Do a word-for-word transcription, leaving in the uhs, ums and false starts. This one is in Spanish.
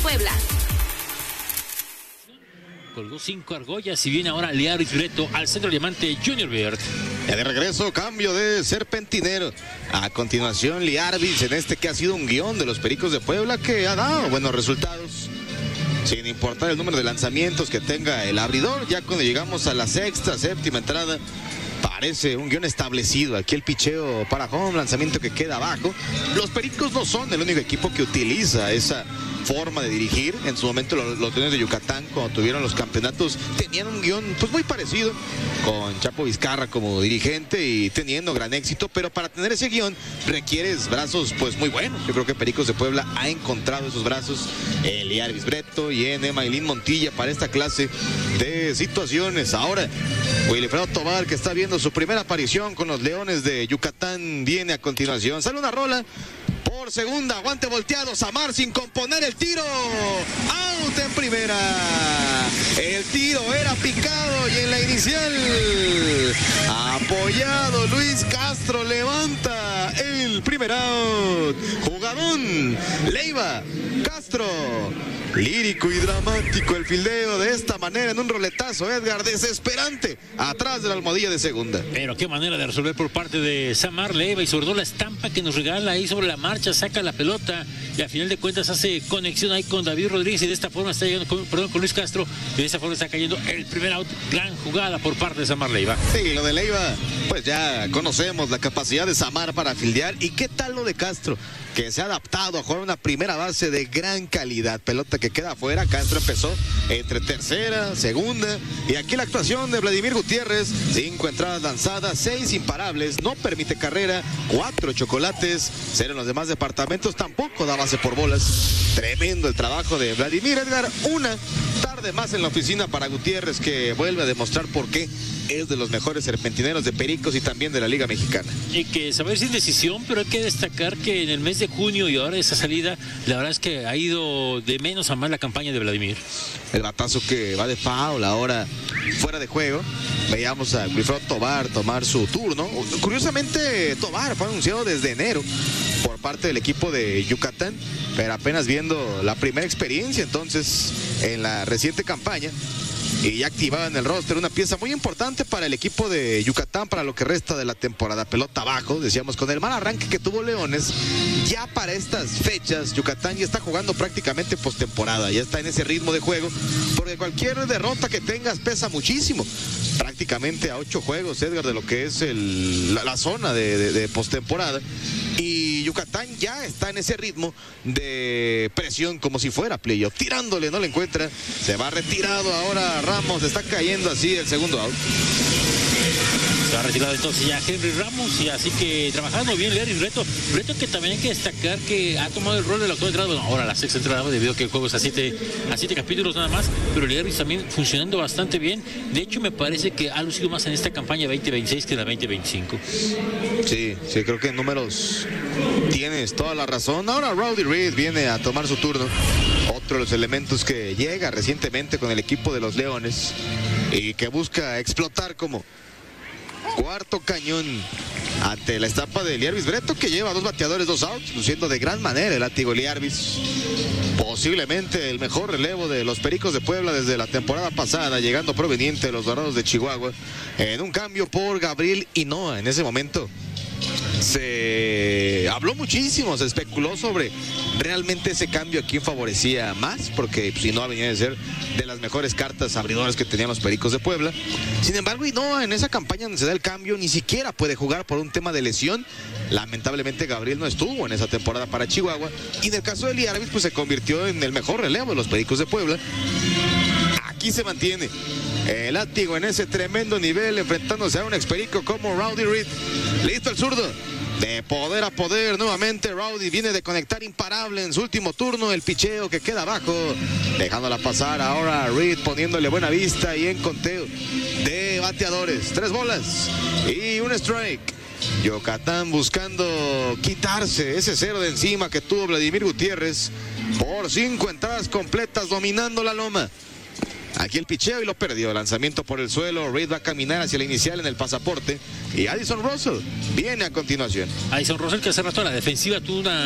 Puebla. Colgó cinco argollas y viene ahora Liaris Breto al centro diamante Junior Bird. Ya de regreso, cambio de serpentinero. A continuación, Liarvis, en este que ha sido un guión de los Pericos de Puebla que ha dado buenos resultados. Sin importar el número de lanzamientos que tenga el abridor, ya cuando llegamos a la sexta, séptima entrada, parece un guión establecido. Aquí el picheo para home, lanzamiento que queda abajo. Los Pericos no son el único equipo que utiliza esa forma de dirigir. En su momento los, los Leones de Yucatán, cuando tuvieron los campeonatos, tenían un guión pues muy parecido, con Chapo Vizcarra como dirigente y teniendo gran éxito, pero para tener ese guión requieres brazos pues muy buenos. Yo creo que Pericos de Puebla ha encontrado esos brazos en Liarvis Breto y en Emailín Montilla para esta clase de situaciones. Ahora Wilfredo Tobar, que está viendo su primera aparición con los Leones de Yucatán, viene a continuación. Sale una rola por segunda, guante volteado, Samar sin componer el tiro, out en primera. El tiro era picado y en la inicial, apoyado, Luis Castro levanta el primer out. Jugadón, Leiva, Castro. Lírico y dramático el fildeo de esta manera en un roletazo, Edgar, desesperante, atrás de la almohadilla de segunda. Pero qué manera de resolver por parte de Samar Leiva, y sobre todo la estampa que nos regala ahí sobre la marcha, saca la pelota y a final de cuentas hace conexión ahí con David Rodríguez y de esta forma está llegando, con, perdón, con Luis Castro, y de esta forma está cayendo el primer out. Gran jugada por parte de Samar Leiva. Sí, lo de Leiva, pues ya conocemos la capacidad de Samar para fildear. ¿Y qué tal lo de Castro? Que se ha adaptado a jugar una primera base de gran calidad. Pelota que queda afuera. Castro empezó entre tercera, segunda. Y aquí la actuación de Vladimir Gutiérrez. Cinco entradas lanzadas, seis imparables. No permite carrera. Cuatro chocolates. Cero en los demás departamentos. Tampoco da base por bolas. Tremendo el trabajo de Vladimir, Edgar. Una tarde más en la oficina para Gutiérrez, que vuelve a demostrar por qué es de los mejores serpentineros de Pericos y también de la Liga Mexicana. Y que saber sin decisión, pero hay que destacar que en el mes de junio y ahora esa salida, la verdad es que ha ido de menos a más la campaña de Vladimir. El batazo que va de foul, ahora fuera de juego. Veíamos a Wilfredo Tobar tomar su turno. Curiosamente, Tobar fue anunciado desde enero por parte del equipo de Yucatán, pero apenas viendo la primera experiencia entonces en la reciente campaña. Y ya activada en el roster, una pieza muy importante para el equipo de Yucatán para lo que resta de la temporada. Pelota abajo, decíamos, con el mal arranque que tuvo Leones. Ya para estas fechas, Yucatán ya está jugando prácticamente postemporada, ya está en ese ritmo de juego, porque cualquier derrota que tengas pesa muchísimo. Prácticamente a ocho juegos, Edgar, de lo que es el, la, la zona de, de, de postemporada. Y Yucatán ya está en ese ritmo de presión como si fuera playoff. Tirándole, no le encuentra. Se va retirado ahora Ramos. Está cayendo así el segundo out. Se ha retirado entonces ya Henry Ramos, y así que trabajando bien Liaris Breto. Breto que también hay que destacar que ha tomado el rol del octava entrada. Bueno, ahora la sexta entrada, debido a que el juego es a siete, a siete capítulos nada más, pero Liaris también funcionando bastante bien. De hecho, me parece que ha lucido más en esta campaña veinte veintiséis que en la veinte veinticinco. Sí, sí, creo que en números tienes toda la razón. Ahora Rowdy Reed viene a tomar su turno. Otro de los elementos que llega recientemente con el equipo de los Leones y que busca explotar como cuarto cañón ante la estampa de Liarvis Breto, que lleva dos bateadores, dos outs, luciendo de gran manera el látigo Liarvis. Posiblemente el mejor relevo de los Pericos de Puebla desde la temporada pasada, llegando proveniente de los Dorados de Chihuahua, en un cambio por Gabriel Hinoa. En ese momento se habló muchísimo, se especuló sobre realmente ese cambio a quién favorecía más, porque pues, Hinoa venía de ser de las mejores cartas abridoras que tenían los Pericos de Puebla. Sin embargo, Hinoa en esa campaña donde se da el cambio ni siquiera puede jugar por un tema de lesión. Lamentablemente Gabriel no estuvo en esa temporada para Chihuahua, y en el caso de Liarvis pues se convirtió en el mejor relevo de los Pericos de Puebla. Aquí se mantiene el látigo en ese tremendo nivel, enfrentándose a un experico como Rowdy Reed. Listo el zurdo, de poder a poder nuevamente. Rowdy viene de conectar imparable en su último turno. El picheo que queda abajo, dejándola pasar ahora a Reed, poniéndole buena vista y en conteo de bateadores. Tres bolas y un strike. Yucatán buscando quitarse ese cero de encima que tuvo Vladimir Gutiérrez por cinco entradas completas dominando la loma. Aquí el picheo y lo perdió. Lanzamiento por el suelo. Reed va a caminar hacia la inicial en el pasaporte. Y Addison Russell viene a continuación. Addison Russell, que hace rato la defensiva tuvo una